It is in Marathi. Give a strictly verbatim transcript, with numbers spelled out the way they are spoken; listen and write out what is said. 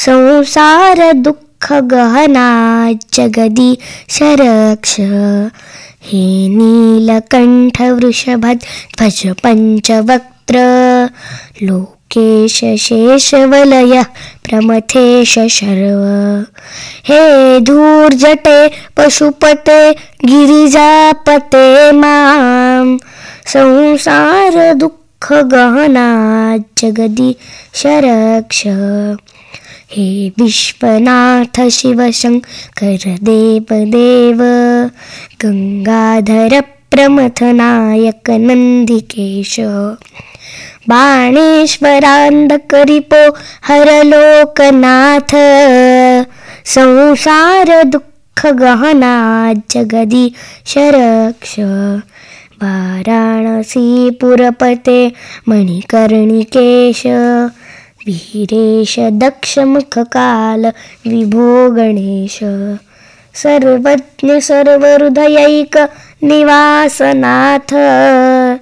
संसार दुःख गहना जगदीश रक्ष. हे नीलकंठ वृषभध्वज पंचवक्त्र लोकेश शेषवलय प्रमथेश शर्व. हे धूर्जटे पशुपते गिरिजापते मां संसार दुःख गहना जगदीश रक्ष. हे विश्वनाथ शिवशंकर देवदेव गंगाधर प्रमथनायक नंदिकेश. बाणेश्वरांधकरिपो हरलोकनाथ संसार दुःख गहना जगदीश रक्ष. वाराणसीपुरपते मणिकर्णिकेश वीरेश दक्षमुखकाल विभो गणेश. सर्वज्ञ सर्वहृदयैक निवासनाथ